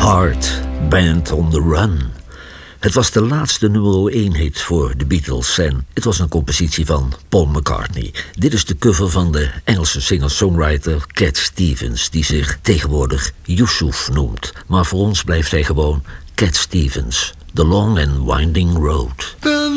Hard, Band on the Run. Het was de laatste nummer 1 hit voor de Beatles en het was een compositie van Paul McCartney. Dit is de cover van de Engelse singer-songwriter Cat Stevens, die zich tegenwoordig Yusuf noemt. Maar voor ons blijft hij gewoon Cat Stevens, The Long and Winding Road.